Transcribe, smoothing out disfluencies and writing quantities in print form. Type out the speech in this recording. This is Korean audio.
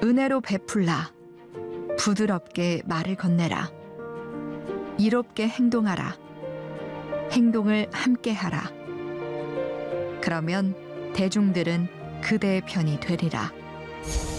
은혜로 베풀라. 부드럽게 말을 건네라. 이롭게 행동하라. 행동을 함께하라. 그러면 대중들은 그대의 편이 되리라.